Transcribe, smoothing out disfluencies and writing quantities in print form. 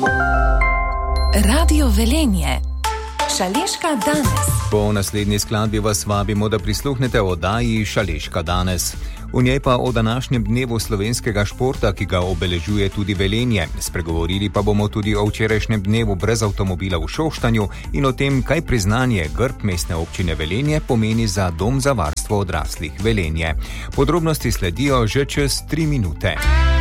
Radio Velenje. Šaleška danes. Po naslednji skladbi vas vabimo, da prisluhnete oddaji Šaleška danes. V njej pa o današnjem dnevu slovenskega športa, ki ga obeležuje tudi Velenje. Spregovorili pa bomo tudi o včerajšnjem dnevu brez avtomobila v Šoštanju in o tem, kaj priznanje grb mestne občine Velenje pomeni za Dom za varstvo odraslih Velenje. Podrobnosti sledijo že čez 3 minute.